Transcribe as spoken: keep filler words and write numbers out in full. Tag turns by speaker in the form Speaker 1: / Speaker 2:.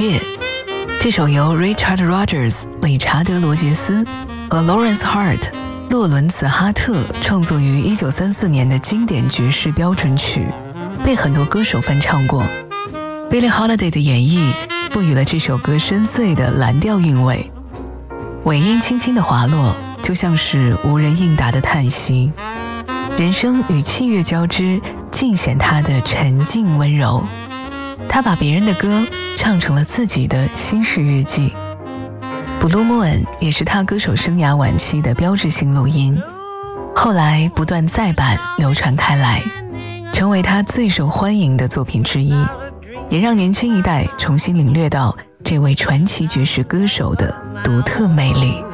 Speaker 1: 乐》。这首由 Richard Rodgers 理查德·罗杰斯和 Lawrence Hart 洛伦茨·哈特创作于一九三四年的经典爵士标准曲，被很多歌手翻唱过。Billie Holiday 的演绎赋予了这首歌深邃的蓝调韵味，尾音轻轻的滑落，就像是无人应答的叹息。人声与器乐交织，尽显他的沉静温柔。他把别人的歌唱成了自己的心事日记。Blue Moon 也是他歌手生涯晚期的标志性录音，后来不断再版流传开来，成为他最受欢迎的作品之一，也让年轻一代重新领略到这位传奇爵士歌手的独特魅力。